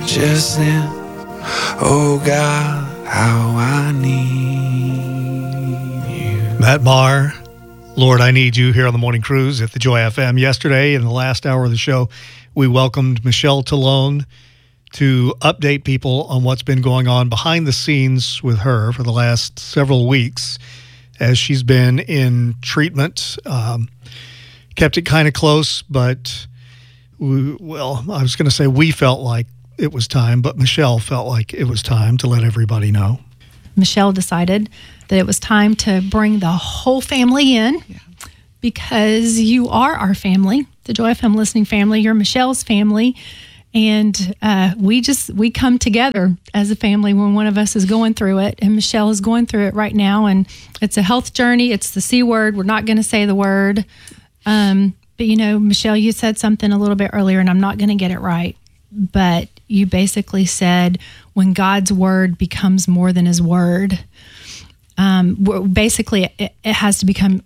just then. Oh God, how I need you. Matt Maher, Lord, I Need You, here on the Morning Cruise at the Joy FM. Yesterday, in the last hour of the show, we welcomed Michelle Talone to update people on what's been going on behind the scenes with her for the last several weeks as she's been in treatment. Kept it kind of close, but, I was going to say we felt like it was time, but Michelle felt like it was time to let everybody know. Michelle decided that it was time to bring the whole family in because you are our family, the Joy FM listening family. You're Michelle's family. And we come together as a family when one of us is going through it. And Michelle is going through it right now. And it's a health journey. It's the C word. We're not going to say the word. But, Michelle, you said something a little bit earlier, and I'm not going to get it right. But you basically said when God's word becomes more than his word, basically it has to become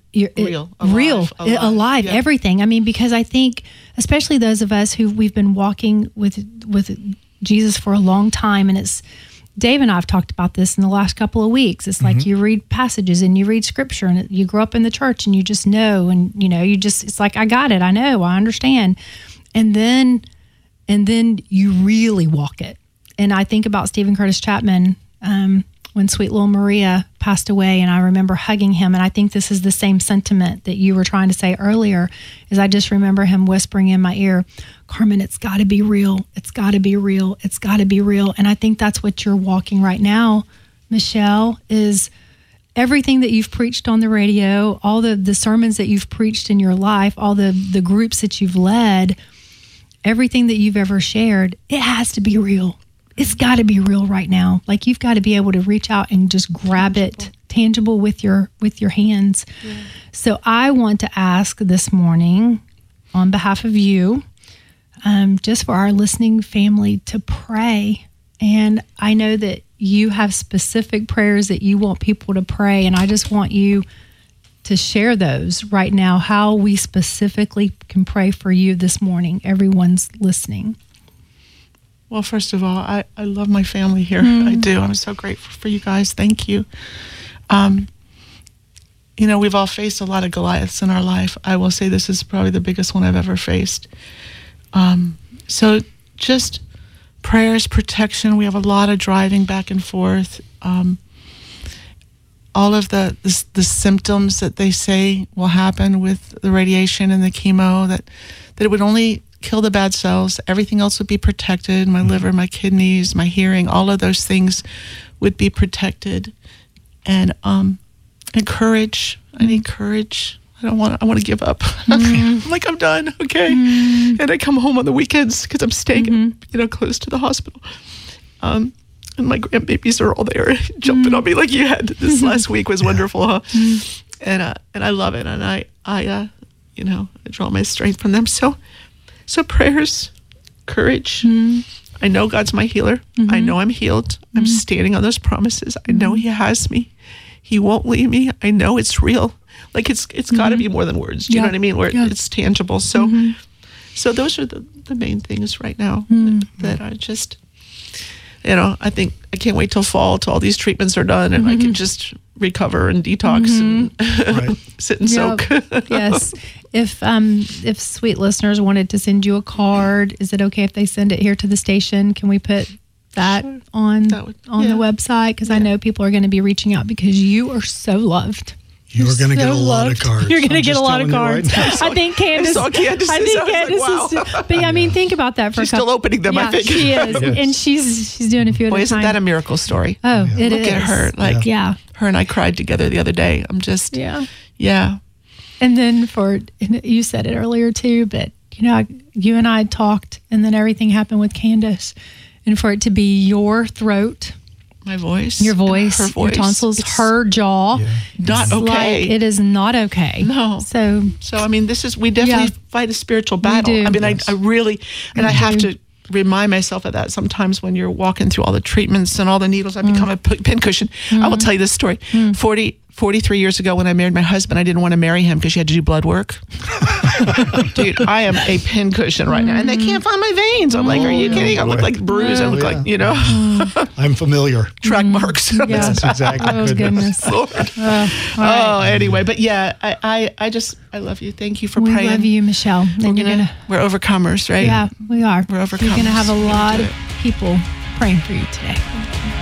alive, everything. I mean, because I think, especially those of us we've been walking with Jesus for a long time, and it's Dave and I have talked about this in the last couple of weeks. It's like you read passages and you read scripture, and you grow up in the church and you just know, and it's like, I got it, I know, I understand, and then you really walk it. And I think about Stephen Curtis Chapman when sweet little Maria passed away, and I remember hugging him. And I think this is the same sentiment that you were trying to say earlier, is I just remember him whispering in my ear, Carmen, it's got to be real. It's got to be real. It's got to be real. And I think that's what you're walking right now, Michelle, is everything that you've preached on the radio, all the sermons that you've preached in your life, all the groups that you've led, everything that you've ever shared, it has to be real. It's got to be real right now. Like, you've got to be able to reach out and just grab it tangible with your hands. Yeah. So I want to ask this morning, on behalf of you, just for our listening family, to pray. And I know that you have specific prayers that you want people to pray, and I just want you to share those right now, how we specifically can pray for you this morning. Everyone's listening. Well, first of all, I love my family here. I do. I'm so grateful for you guys. Thank you. We've all faced a lot of Goliaths in our life. I will say this is probably the biggest one I've ever faced. So just prayers, protection. We have a lot of driving back and forth. All of the symptoms that they say will happen with the radiation and the chemo, that it would only kill the bad cells. Everything else would be protected. My liver, my kidneys, my hearing, all of those things would be protected. And courage. I need courage. I want to give up. I'm like, I'm done. Okay. And I come home on the weekends because I'm staying, close to the hospital. And my grandbabies are all there jumping on me like you had. This last week was wonderful, huh? And I love it. And I draw my strength from them. So prayers, courage. I know God's my healer. I know I'm healed. I'm standing on those promises. I know he has me. He won't leave me. I know it's real. Like, it's got to be more than words. Do you know what I mean? Where it's tangible. So those are the main things right now that I just, I think I can't wait till fall, till all these treatments are done, and I can just recover and detox and sit and soak. Yes. If sweet listeners wanted to send you a card, is it okay if they send it here to the station? Can we put that on the website? Because I know people are going to be reaching out because you are so loved. You're going to get a lot of cards. You're going to get a lot of cards. I think Candace. I think Candace is. But think about that for she's still opening them. I think she is, and she's doing a few at a time. Isn't that a miracle story? Oh, it is. Look at her. Her and I cried together the other day. I'm just And then you said it earlier too, but you and I talked, and then everything happened with Candace, and for it to be your throat. My voice. Your voice. Her voice. Your tonsils. Her jaw. Yeah. Not okay. It is not okay. No. So I mean, we definitely fight a spiritual battle. I mean, I really, and I have to remind myself of that sometimes when you're walking through all the treatments and all the needles. I become a pincushion. I will tell you this story. 43 years ago when I married my husband, I didn't want to marry him because you had to do blood work. Dude, I am a pincushion right now. And they can't find my veins. I'm like, are you kidding? I look like bruised. I look like, I'm familiar. track marks. Yes, exactly. Oh, goodness. Lord. Oh, anyway. But yeah, I love you. Thank you for We praying. love you, Michelle. And We're overcomers, right? yeah, we are. We're overcomers. You're going to have a We're gonna lot do of it. people praying for you today.